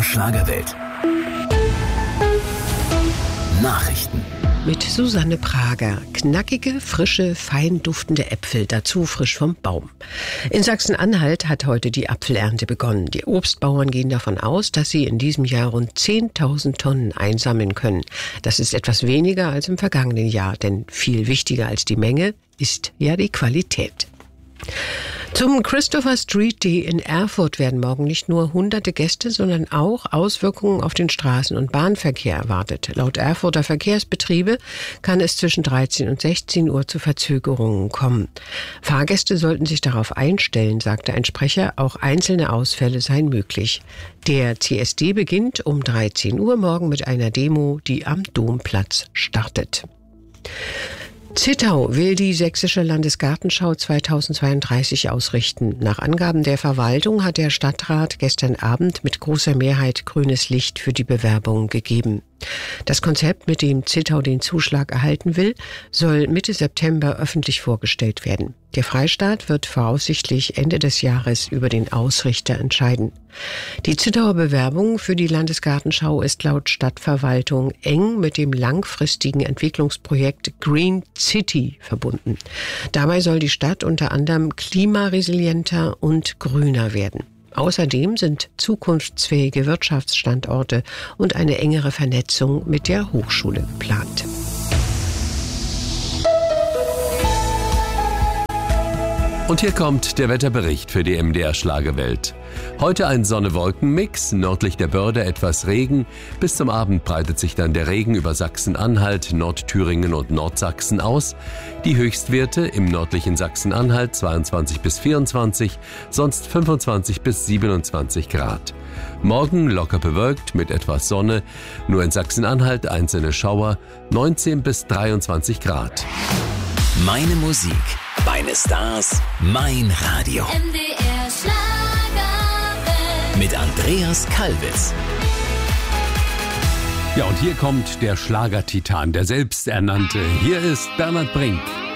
Schlagerwelt. Nachrichten. Mit Susanne Prager. Knackige, frische, fein duftende Äpfel, dazu frisch vom Baum. In Sachsen-Anhalt hat heute die Apfelernte begonnen. Die Obstbauern gehen davon aus, dass sie in diesem Jahr rund 10.000 Tonnen einsammeln können. Das ist etwas weniger als im vergangenen Jahr, denn viel wichtiger als die Menge ist ja die Qualität. Zum Christopher Street Day in Erfurt werden morgen nicht nur hunderte Gäste, sondern auch Auswirkungen auf den Straßen- und Bahnverkehr erwartet. Laut Erfurter Verkehrsbetriebe kann es zwischen 13 und 16 Uhr zu Verzögerungen kommen. Fahrgäste sollten sich darauf einstellen, sagte ein Sprecher, auch einzelne Ausfälle seien möglich. Der CSD beginnt um 13 Uhr morgen mit einer Demo, die am Domplatz startet. Zittau will die Sächsische Landesgartenschau 2032 ausrichten. Nach Angaben der Verwaltung hat der Stadtrat gestern Abend mit großer Mehrheit grünes Licht für die Bewerbung gegeben. Das Konzept, mit dem Zittau den Zuschlag erhalten will, soll Mitte September öffentlich vorgestellt werden. Der Freistaat wird voraussichtlich Ende des Jahres über den Ausrichter entscheiden. Die Zittauer Bewerbung für die Landesgartenschau ist laut Stadtverwaltung eng mit dem langfristigen Entwicklungsprojekt Green City verbunden. Dabei soll die Stadt unter anderem klimaresilienter und grüner werden. Außerdem sind zukunftsfähige Wirtschaftsstandorte und eine engere Vernetzung mit der Hochschule geplant. Und hier kommt der Wetterbericht für die MDR Schlagerwelt. Heute ein Sonne-Wolken-Mix, nördlich der Börde etwas Regen. Bis zum Abend breitet sich dann der Regen über Sachsen-Anhalt, Nordthüringen und Nordsachsen aus. Die Höchstwerte im nördlichen Sachsen-Anhalt 22 bis 24, sonst 25 bis 27 Grad. Morgen locker bewölkt mit etwas Sonne, nur in Sachsen-Anhalt einzelne Schauer, 19 bis 23 Grad. Meine Musik, meine Stars, mein Radio. MDR Schlagerwelt. Mit Andreas Kalbitz. Ja, und hier kommt der Schlagertitan, der selbsternannte. Hier ist Bernhard Brink.